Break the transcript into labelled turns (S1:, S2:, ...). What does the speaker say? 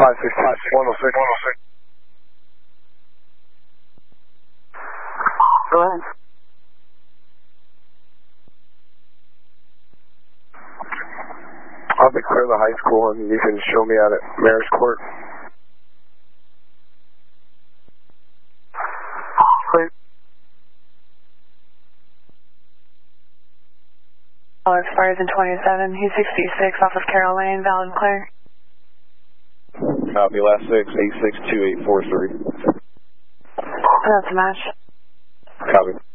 S1: 106.
S2: Go ahead.
S1: I'll be clear of the high school and you can show me out at Mayor's Court.
S2: Clear.
S3: Oh, expires in 27. He's 66 off of Carroll Lane, valid and clear.
S4: Copy, last 6, 862-843.
S3: That's a match.
S4: Copy.